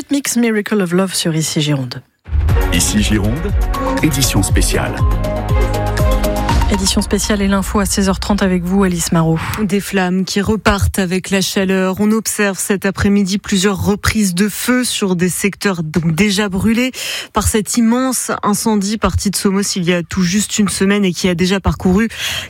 Eurythmics, Miracle of Love sur Ici Gironde. Ici Gironde, édition spéciale. Édition spéciale et l'info à 16h30 avec vous, Alice Marot. Des flammes qui repartent avec la chaleur. On observe cet après-midi plusieurs reprises de feu sur des secteurs donc déjà brûlés par cet immense incendie parti de Somos il y a tout juste une semaine et qui a déjà parcouru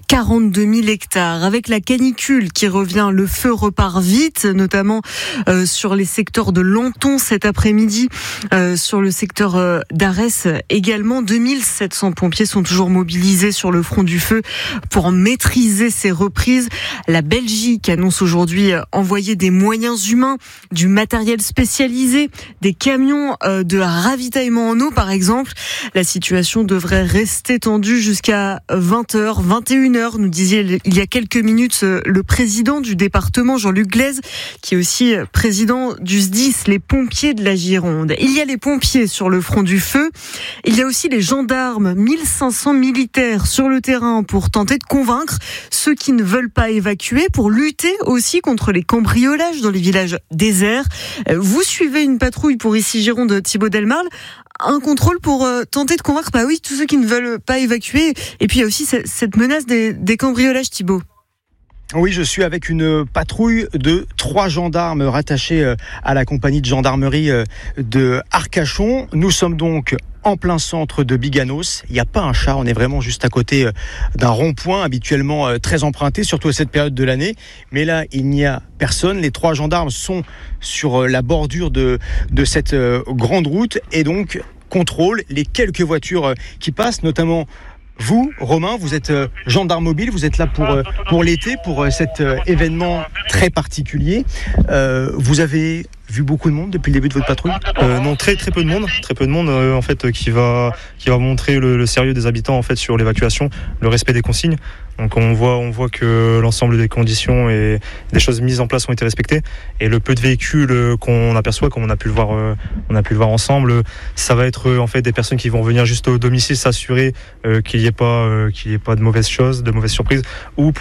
42 000 hectares. Avec la canicule qui revient, le feu repart vite, notamment sur les secteurs de Lanton cet après-midi, sur le secteur d'Arès également. 2700 pompiers sont toujours mobilisés sur le front du feu pour maîtriser ces reprises. La Belgique annonce aujourd'hui envoyer des moyens humains, du matériel spécialisé, des camions de ravitaillement en eau par exemple. La situation devrait rester tendue jusqu'à 20h, 21h, nous disait il y a quelques minutes le président du département, Jean-Luc Glaise, qui est aussi président du SDIS, les pompiers de la Gironde. Il y a les pompiers sur le front du feu, il y a aussi les gendarmes, 1500 militaires sur le terrain pour tenter de convaincre ceux qui ne veulent pas évacuer, pour lutter aussi contre les cambriolages dans les villages déserts. Vous suivez une patrouille pour Ici Gironde, Thibaut Delmarle, un contrôle pour tenter de convaincre tous ceux qui ne veulent pas évacuer. Et puis il y a aussi cette menace des cambriolages, Thibaut. Oui, je suis avec une patrouille de 3 gendarmes rattachés à la compagnie de gendarmerie de Arcachon. Nous sommes donc en plein centre de Biganos. Il n'y a pas un chat, on est vraiment juste à côté d'un rond-point habituellement très emprunté, surtout à cette période de l'année. Mais là, il n'y a personne. Les 3 gendarmes sont sur la bordure de cette grande route et donc contrôlent les quelques voitures qui passent, notamment vous, Romain, vous êtes gendarme mobile, vous êtes là pour l'été, pour cet événement très particulier. Vous avez vu beaucoup de monde depuis le début de votre patrouille ? Non, très peu de monde en fait qui va montrer le sérieux des habitants en fait sur l'évacuation, le respect des consignes. Donc on voit que l'ensemble des conditions et des choses mises en place ont été respectées, et le peu de véhicules qu'on aperçoit, comme on a pu le voir ensemble, ça va être en fait des personnes qui vont venir juste au domicile s'assurer qu'il y ait pas de mauvaises choses, de mauvaises surprises, ou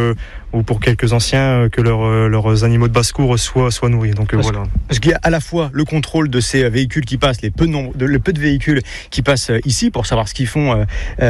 pour quelques anciens que leurs animaux de basse-cour soient nourris. Donc voilà. Parce qu'il y a à la fois le contrôle de ces véhicules qui passent, le peu de véhicules qui passent ici pour savoir ce qu'ils font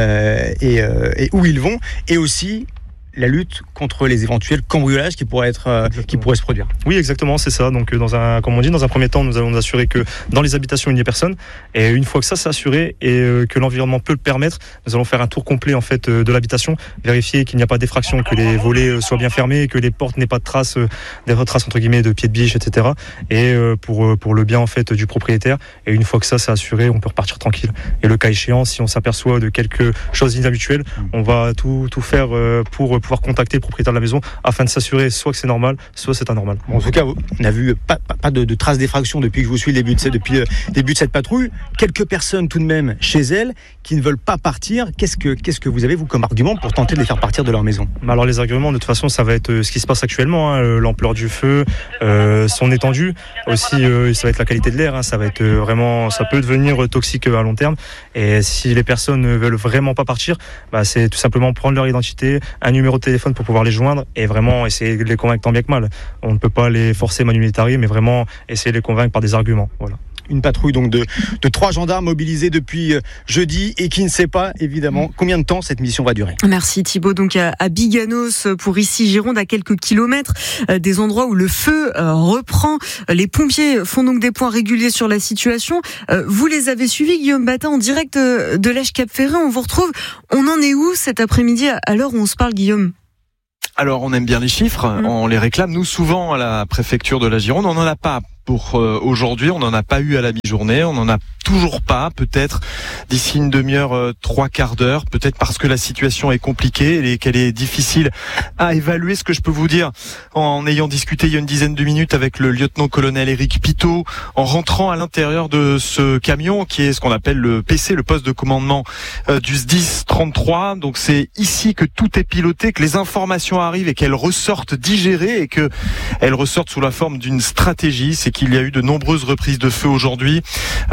et où ils vont, et aussi la lutte contre les éventuels cambriolages qui pourraient se produire. Oui, exactement, c'est ça. Donc, comme on dit, dans un premier temps, nous allons nous assurer que dans les habitations, il n'y ait personne. Et une fois que ça c'est assuré et que l'environnement peut le permettre, nous allons faire un tour complet en fait de l'habitation, vérifier qu'il n'y a pas d'effraction, que les volets soient bien fermés, que les portes n'aient pas de traces, des retraces entre guillemets de pieds de biche, etc. Et pour le bien en fait du propriétaire. Et une fois que ça c'est assuré, on peut repartir tranquille. Et le cas échéant, si on s'aperçoit de quelque chose d'inhabituel, on va tout faire pour pouvoir contacter le propriétaire de la maison afin de s'assurer soit que c'est normal, soit c'est anormal. Bon, en tout cas, on n'a vu pas de traces d'effraction depuis que je vous suis depuis le début de cette patrouille. Quelques personnes tout de même chez elles qui ne veulent pas partir. Qu'est-ce que vous avez, vous, comme argument pour tenter de les faire partir de leur maison ? Alors les arguments, de toute façon, ça va être ce qui se passe actuellement, l'ampleur du feu, son étendue, aussi ça va être la qualité de l'air, ça va être vraiment, ça peut devenir toxique à long terme. Et si les personnes ne veulent vraiment pas partir, c'est tout simplement prendre leur identité, un numéro de téléphone pour pouvoir les joindre et vraiment essayer de les convaincre tant bien que mal. On ne peut pas les forcer manu militari, mais vraiment essayer de les convaincre par des arguments. Voilà. Une patrouille donc de 3 gendarmes mobilisés depuis jeudi et qui ne sait pas évidemment combien de temps cette mission va durer. Merci Thibaut. Donc à Biganos pour Ici Gironde, à quelques kilomètres des endroits où le feu reprend. Les pompiers font donc des points réguliers sur la situation. Vous les avez suivis, Guillaume Batin, en direct de l'Èche-Cap-Ferrat. On vous retrouve. On en est où cet après-midi à l'heure où on se parle, Guillaume ? Alors on aime bien les chiffres, on les réclame nous souvent à la préfecture de la Gironde, on n'en a pas pour aujourd'hui, on n'en a pas eu à la mi-journée, on n'en a toujours pas, peut-être d'ici une demi-heure, 3/4 d'heure, peut-être parce que la situation est compliquée et qu'elle est difficile à évaluer. Ce que je peux vous dire, en ayant discuté il y a une dizaine de minutes avec le lieutenant-colonel Éric Pitot, en rentrant à l'intérieur de ce camion qui est ce qu'on appelle le PC, le poste de commandement du SDIS 33, donc c'est ici que tout est piloté, que les informations arrivent et qu'elles ressortent digérées et qu'elles ressortent sous la forme d'une stratégie. C'est qu'il y a eu de nombreuses reprises de feu aujourd'hui. Le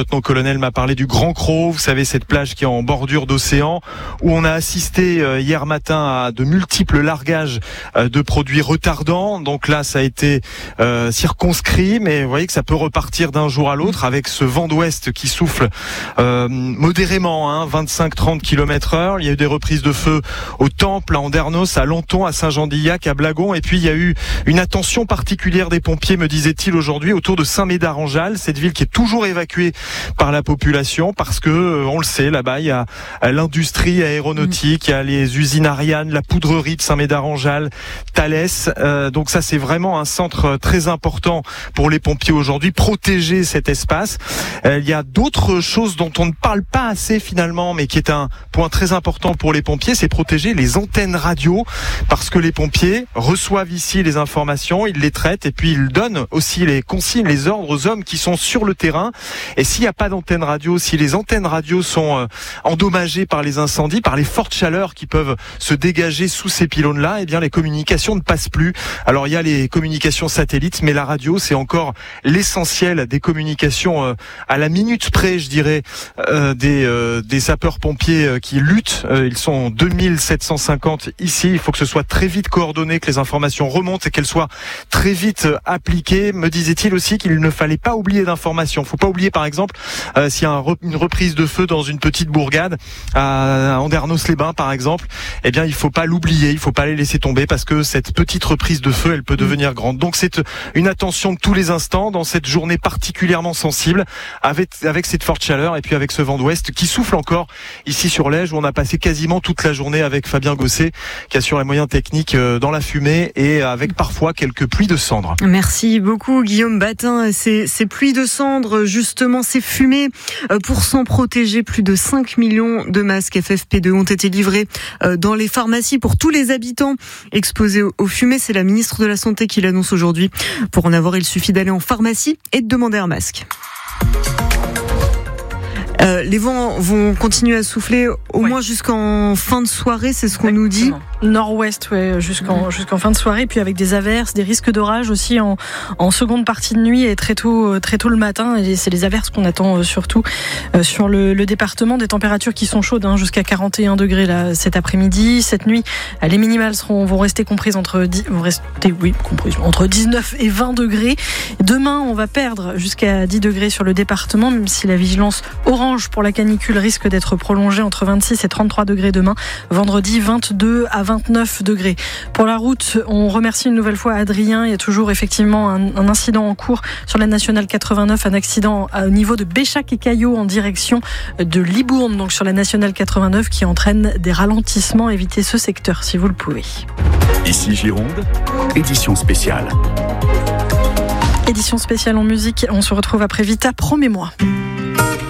lieutenant-colonel m'a parlé du Grand Cros, vous savez cette plage qui est en bordure d'océan, où on a assisté hier matin à de multiples largages de produits retardants. Donc là, ça a été circonscrit, mais vous voyez que ça peut repartir d'un jour à l'autre avec ce vent d'ouest qui souffle modérément, 25-30 km/h. Il y a eu des reprises de feu au Temple, à Andernos, à Lanton, à Saint-Jean-d'Illac, à Blagon, et puis il y a eu une attention particulière des pompiers, me disait-il aujourd'hui, autour de Saint-Médard-en-Jalles, cette ville qui est toujours évacuée par la population parce que, on le sait, là-bas il y a l'industrie aéronautique, il y a les usines Ariane, la poudrerie de Saint-Médard-en-Jalles, Thales, donc ça c'est vraiment un centre très important pour les pompiers aujourd'hui, protéger cet espace. Il y a d'autres choses dont on ne parle pas assez finalement, mais qui est un point très important pour les pompiers, c'est protéger les antennes radio, parce que les pompiers reçoivent ici les informations, ils les traitent et puis ils donnent aussi les consignes, les ordres aux hommes qui sont sur le terrain. Et s'il n'y a pas d'antenne radio, si les antennes radio sont endommagées par les incendies, par les fortes chaleurs qui peuvent se dégager sous ces pylônes-là, eh bien les communications ne passent plus. Alors il y a les communications satellites, mais la radio c'est encore l'essentiel des communications à la minute près, je dirais, des sapeurs-pompiers qui luttent. Ils sont 2750 ici. Il faut que ce soit très vite coordonné, que les informations remontent et qu'elles soient très vite appliquées. Me disait-il aussi qu'il ne fallait pas oublier d'informations. Il ne faut pas oublier par exemple s'il y a une reprise de feu dans une petite bourgade à Andernos-les-Bains par exemple, eh bien il faut pas l'oublier, il faut pas les laisser tomber parce que cette petite reprise de feu elle peut devenir grande. Donc c'est une attention de tous les instants dans cette journée particulièrement sensible avec cette forte chaleur et puis avec ce vent d'ouest qui souffle encore ici sur l'Ège où on a passé quasiment toute la journée avec Fabien Gosset qui assure les moyens techniques dans la fumée et avec parfois quelques pluies de cendres. Merci beaucoup Guillaume Batin. Ces pluies de cendres, justement ces fumées, pour s'en protéger, plus de 5 millions de masques FFP2 ont été livrés dans les pharmacies pour tous les habitants exposés aux fumées. C'est la ministre de la Santé qui l'annonce aujourd'hui. Pour en avoir, il suffit d'aller en pharmacie et de demander un masque. Les vents vont continuer à souffler au moins jusqu'en fin de soirée, c'est ce qu'on nous dit. Nord-ouest, jusqu'en fin de soirée, puis avec des averses, des risques d'orage aussi en seconde partie de nuit et très tôt le matin. Et c'est les averses qu'on attend surtout sur le département. Des températures qui sont chaudes, jusqu'à 41 degrés là cet après-midi. Cette nuit, les minimales vont rester comprises entre 19 et 20 degrés. Demain, on va perdre jusqu'à 10 degrés sur le département, même si la vigilance orange pour la canicule risque d'être prolongée entre 26 et 33 degrés demain. Vendredi, 22 à 29 degrés. Pour la route, on remercie une nouvelle fois Adrien. Il y a toujours effectivement un incident en cours sur la nationale 89, un accident au niveau de Béchac et Caillot en direction de Libourne, donc sur la nationale 89 qui entraîne des ralentissements. Évitez ce secteur si vous le pouvez. Ici Gironde, édition spéciale. Édition spéciale en musique. On se retrouve après Vita, promets-moi.